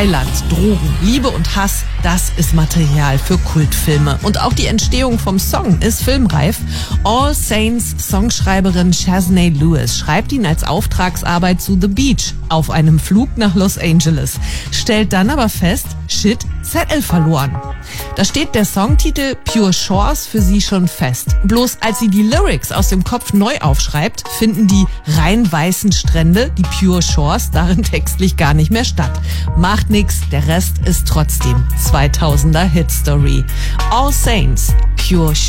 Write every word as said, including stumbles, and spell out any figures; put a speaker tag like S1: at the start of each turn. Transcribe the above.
S1: Thailand, Drogen, Liebe und Hass, das ist Material für Kultfilme. Und auch die Entstehung vom Song ist filmreif. All Saints Songschreiberin Shaznay Lewis schreibt ihn als Auftragsarbeit zu The Beach auf einem Flug nach Los Angeles. Stellt dann aber fest, shit, Zettel verloren. Da steht der Songtitel Pure Shores für sie schon fest. Bloß als sie die Lyrics aus dem Kopf neu aufschreibt, finden die rein weißen Strände, die Pure Shores, darin textlich gar nicht mehr statt. Macht nix, der Rest ist trotzdem zweitausender Hitstory. All Saints, Pure Shores.